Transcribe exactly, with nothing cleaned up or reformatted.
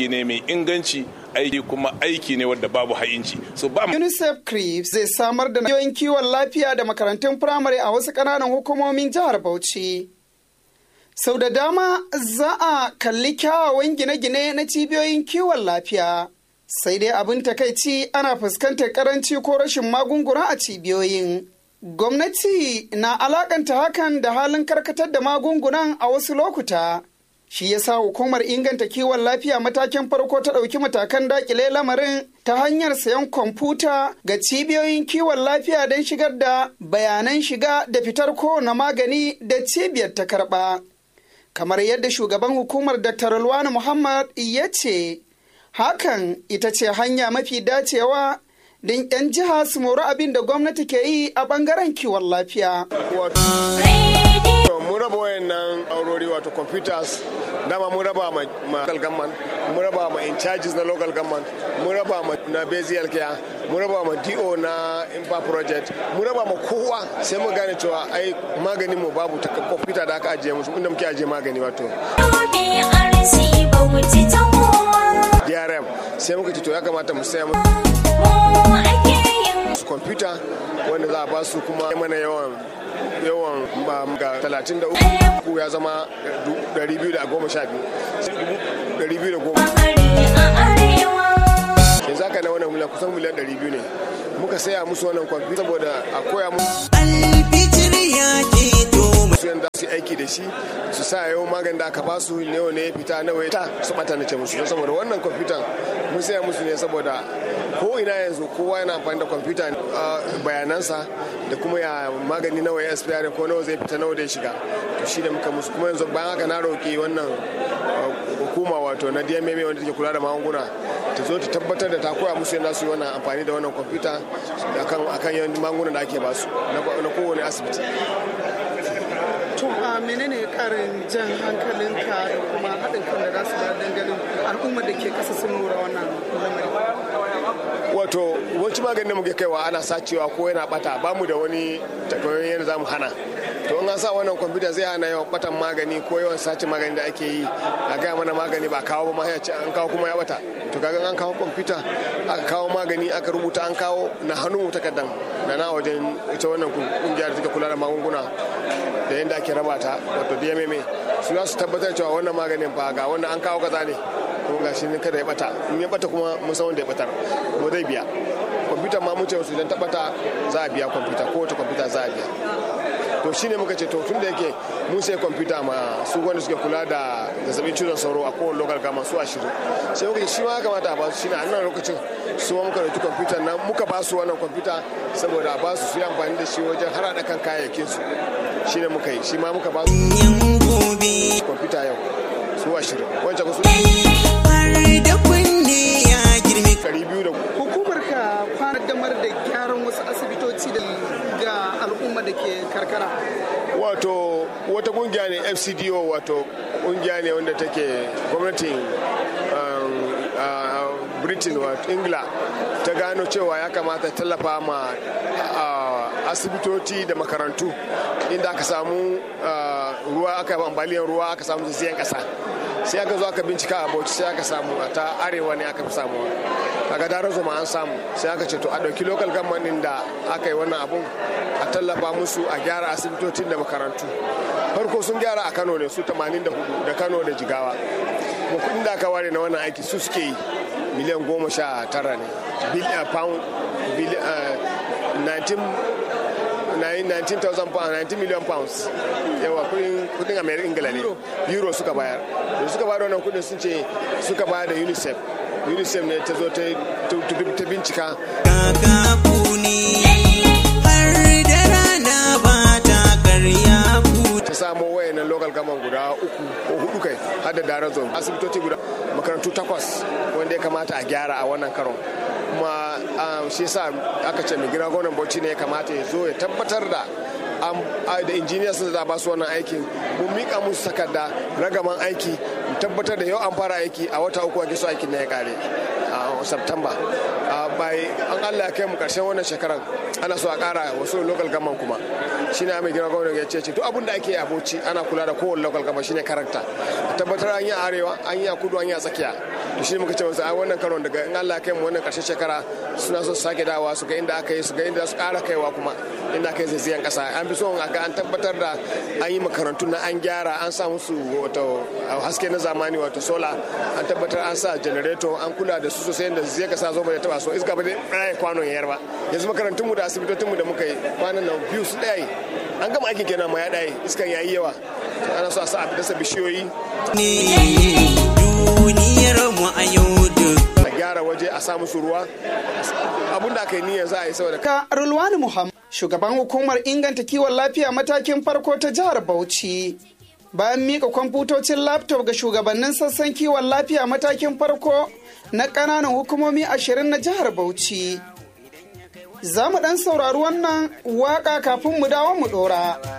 aiki ne mai inganci, aiki kuma aiki ne wadda babu ha'inci. So ba UNICEF CRIEPS zai samar da nayoyin kiwon lafiya da makarantun firamare a wasu ƙananan hukumomin jihar Bauchi. Sau da dama za a kalli kyawawan gine-gine na cibiyoyin kiwon lafiya. Sai dai abin takaici ana fuskantar karanci ko rashin magunguna a cibiyoyin. Gwamnati na alakanta hakan da halin karkatar da magungunan a wasu lokuta. Shi ya sa hukumar inganta kiwon lafiya matakin farko ta ɗauki matakan dakile lamarin ta hanyar sayan kwamfuta ga cibiyoyin kiwon lafiya don shigar da bayanan shiga da fitar kowane magani da cibiyar ta karɓa. Kamar yadda shugaban hukumar Dakta Rulwani Muhammad ya ce, hakan ita ce hanya mafi dacewa don 'yan jiha su mori abin da gwamnati ke yi a bangaren kiwon lafiya. Mun raba wayannan aurori wato computers, dama mun raba ma local government, mun raba ma in charges na local government, mun raba ma na Bezial Care, mun raba ma D O na Impa Project, mun raba ma kowa sai mu gane cewa ai maganin mu babu ta computer da aka ajiye musu inda muke ajiye magani wato. D R M sai muka ce to ya kamata mu saya musu computer wanda za a ba su kuma mana yawan yawan ba ga talatin da uku ya zama dari biyu da goma sha biyu dari biyu da goma yanzu haka na wannan miliyan kusan miliyan dari biyu ne muka saya musu wannan kwamfuta saboda a koya musu su yanda su aiki da shi su sa yau magani da aka ba su ne ne fita nawa ya ta su bata na ce musu saboda wannan kwamfutan mun saya musu ne saboda ko ina yanzu kowa yana amfani da kwamfuta bayanansa da kuma ya magani nawa ya expire ko nawa zai fita nawa da ya shiga to shi da muka musu kuma yanzu bayan haka na roki wannan hukuma wato na D M M wanda take kula da magunguna ta zo ta tabbatar da ta koya musu yadda su yi wannan amfani da wannan kwamfuta akan akan yawan magungunan da ake basu na kowane asibiti. To a menene karin jan hankalinka da kuma haɗin kan da za su ba dangalin al'ummar da ke kasa sun lura wannan lamari? Wato wancan maganin da muke kaiwa ana sacewa ko yana bata ba mu da wani takamaiman yadda za mu hana. To in an sa wannan kwamfuta zai hana yawan batan magani ko yawan sace magani da ake yi a gaya mana magani ba kawo ba ma ya ce an kawo kuma ya bata. To kaga an kawo kwamfuta aka kawo magani aka rubuta an kawo na hannun takardan na na wajen ita wannan kungiya da take kula da magunguna da yadda ake raba ta wato D M M su za su tabbatar cewa wannan maganin fa ga wannan an kawo kaza ne ko ga shi ne kada ya bata in ya bata kuma mun san wanda ya batar kuma zai biya kwamfuta ma mun ce su idan ta bata za a biya kwamfuta ko wata kwamfuta za a biya to shine muka ce to tun da yake mun sai kwamfuta ma su wanda suke kula da zazzabin cizon sauro a kowane local gama su ashirin sai muka ce shi ma ya kamata a ba su shine a nan lokacin su ma muka dauki kwamfuta nan muka ba su wannan kwamfuta saboda a ba su su yi amfani da shi wajen harada kan kayayyakin su shine muka yi shi ma muka ba su kwamfuta yau su ashirin wancan su hukumar ka fara damar da gyaran wasu asibitoci da ga al'umma da ke karkara. Wato wata kungiya ne F C D O wato kungiya ne wanda take gwamnatin Britain wato Ingila ta gano cewa ya kamata tallafa ma asibitoci da makarantu inda aka samu ruwa aka ambaliyar ruwa aka samu zazzayen kasa sai aka zo aka bincika a Bauchi sai aka samu a ta arewa ne aka fi samu kaga da razo ma an samu sai aka ce to a dauki local government da aka yi wannan abun a tallafa musu a gyara asibitocin da makarantu farko sun gyara a Kano ne su tamanin da hudu da Kano da Jigawa kuma kudin da aka ware na wannan aiki su suke yi miliyan goma sha tara ne billion pound nineteen thousand pounds nineteen million pounds yawa kudin kudin American Ingila ne euro suka bayar da suka bayar wannan kudin sun ce suka bayar da UNICEF UNICEF ne ta zo ta bincika ta samo wayannan local government guda uku ko hudu kai har da daren zone asibitoci guda makarantu takwas wanda ya kamata a gyara a wannan karon kuma shi yasa aka ce mai gina gwamnan Bauchi ne ya kamata ya zo ya tabbatar da da engineers da ba su wannan aikin mun mika musu takarda ragaman aiki mu tabbatar da yau an fara aiki a wata uku ake so aikin ne ya kare a September bai an Allah ya kai mu karshen wannan shekarar ana so a kara wasu local government kuma shine mai gina gwamnati ya ce to abin da ake a Bauchi ana kula da kowane local government shine karanta tabbatar an yi arewa an yi a kudu an yi a tsakiya to shi muka ce wasu a wannan karon daga in Allah kai mu wannan karshen shekara suna so su sake dawa su ga inda aka yi su ga inda su ƙara kaiwa kuma inda aka yi zaizayen ƙasa an fi so a ga an tabbatar da an yi makarantu na an gyara an sa musu wato haske na zamani wato sola an tabbatar an sa generator an kula da su sosai da zai ka sa zo ba da taba so iska ba dai raye kwanon yayar ba yanzu makarantunmu da asibitocinmu da muka yi kwanan nan biyu su ɗaya yi an gama aikin kenan ma ya ɗaya iskan yayi yawa ana so a sa a dasa bishiyoyi duniyar mu a yau a gyara waje a sa musu ruwa abun da aka yi niyyar za a yi saboda ka Rulwani Muhammad shugaban hukumar inganta kiwon lafiya matakin farko ta jihar Bauchi bayan mika kwamfutocin laptop ga shugabannin sassan kiwon lafiya matakin farko na ƙananan hukumomi ashirin na jihar Bauchi. Za mu ɗan saurari wannan waƙa kafin mu dawo mu ɗora.